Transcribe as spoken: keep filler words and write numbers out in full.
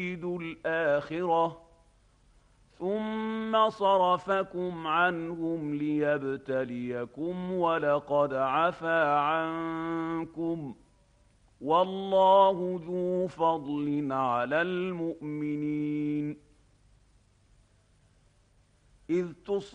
الآخرة ثم صرفكم عنهم ليبتليكم ولقد عفا عنكم والله ذو فضل على المؤمنين إذ